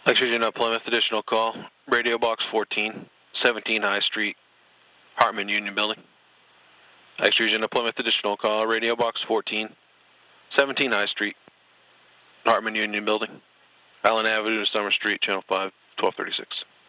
Extrusion of Plymouth, additional call. Radio box 14, 17 High Street, Hartman Union Building. Extrusion of Plymouth, additional call. Radio box 14, 17 High Street, Hartman Union Building. Allen Avenue, Summer Street, Channel 5, 1236.